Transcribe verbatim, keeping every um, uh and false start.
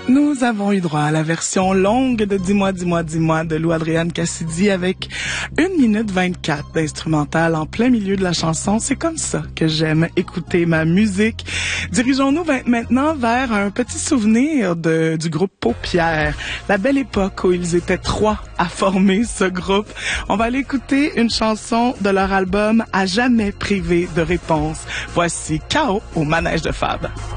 Nous avons eu droit à la version longue de Dis-moi, dis-moi, dis-moi de Lou-Adrienne Cassidy avec une minute vingt-quatre d'instrumental en plein milieu de la chanson. C'est comme ça que j'aime écouter ma musique. Dirigeons-nous maintenant vers un petit souvenir de, du groupe Paupières, la belle époque où ils étaient trois à former ce groupe. On va aller écouter une chanson de leur album À jamais privé de réponse. Voici K O au manège de Fab.